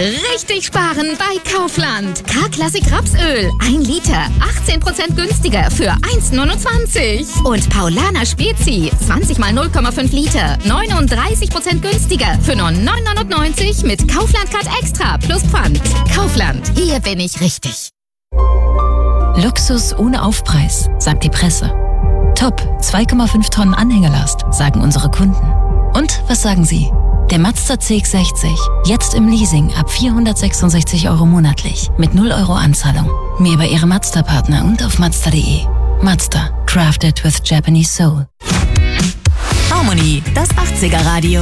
Richtig sparen bei Kaufland. K-Klassik Rapsöl. 1 Liter. 18% günstiger für 1,29. Und Paulaner Spezi. 20 mal 0,5 Liter. 39% günstiger für nur 9,99 mit Kaufland Card Extra plus Pfand. Kaufland. Hier bin ich richtig. Luxus ohne Aufpreis, sagt die Presse. Top, 2,5 Tonnen Anhängelast, sagen unsere Kunden. Und was sagen Sie? Der Mazda CX-60, jetzt im Leasing ab 466 € monatlich, mit 0 € Anzahlung. Mehr bei Ihrem Mazda-Partner und auf Mazda.de. Mazda, crafted with Japanese soul. Harmony, das 80er Radio.